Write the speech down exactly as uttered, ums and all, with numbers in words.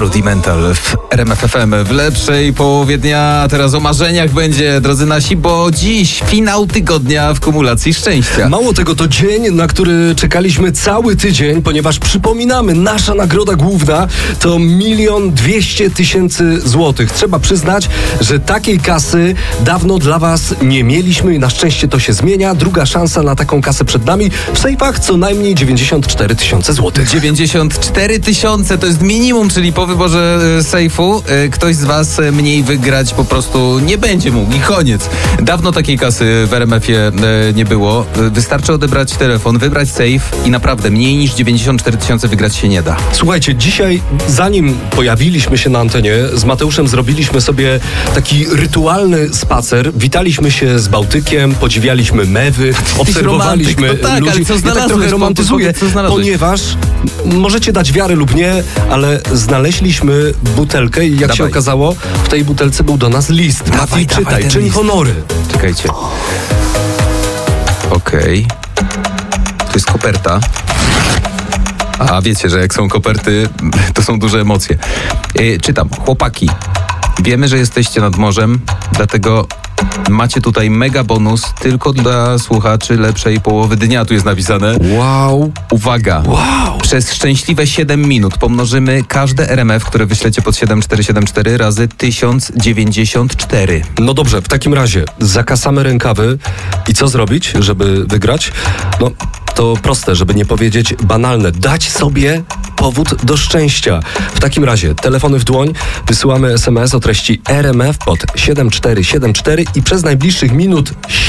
Rudimental w R M F F M w lepszej połowie dnia. A teraz o marzeniach będzie, drodzy nasi, bo dziś finał tygodnia w kumulacji szczęścia. Mało tego, to dzień, na który czekaliśmy cały tydzień, ponieważ przypominamy, nasza nagroda główna to milion dwieście tysięcy złotych. Trzeba przyznać, że takiej kasy dawno dla was nie mieliśmy i na szczęście to się zmienia. Druga szansa na taką kasę przed nami. W sejfach co najmniej dziewięćdziesiąt cztery tysiące złotych. dziewięćdziesiąt cztery tysiące to jest minimum, czyli po wyborze e, sejfu e, ktoś z was e, mniej wygrać po prostu nie będzie mógł i koniec. Dawno takiej kasy w R M F-ie e, nie było. E, wystarczy odebrać telefon, wybrać sejf i naprawdę mniej niż dziewięćdziesiąt cztery tysiące wygrać się nie da. Słuchajcie, dzisiaj zanim pojawiliśmy się na antenie, z Mateuszem zrobiliśmy sobie taki rytualny spacer. Witaliśmy się z Bałtykiem, podziwialiśmy mewy, obserwowaliśmy romantyk, no tak, ludzi. ale co Ja tak znalazłeś, trochę romantyzuję, co znalazłeś? ponieważ możecie dać wiarę lub nie, ale znaleźliśmy butelkę i jak Dawaj. się okazało, w tej butelce był do nas list. Dawaj, Mati, dawaj czytaj, ten czyń list. honory. Czekajcie. Okej. To jest koperta. A wiecie, że jak są koperty, to są duże emocje. Yy, czytam. Chłopaki, wiemy, że jesteście nad morzem, dlatego macie tutaj mega bonus tylko dla słuchaczy lepszej połowy dnia. Tu jest napisane. Wow. Uwaga. Wow. Przez szczęśliwe siedem minut pomnożymy każde R M F, które wyślecie pod siedem cztery siedem cztery razy tysiąc dziewięćdziesiąt cztery. No dobrze, w takim razie zakasamy rękawy i co zrobić, żeby wygrać? No to proste, żeby nie powiedzieć banalne. Dać sobie powód do szczęścia. W takim razie telefony w dłoń, wysyłamy S M S o treści R M F pod siedem cztery siedem cztery i przez najbliższych minut